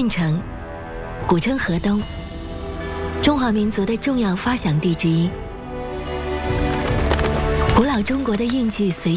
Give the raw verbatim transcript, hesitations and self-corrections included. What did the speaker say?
运城，古称河东，中华民族的重要发祥地之一。古老中国的印记随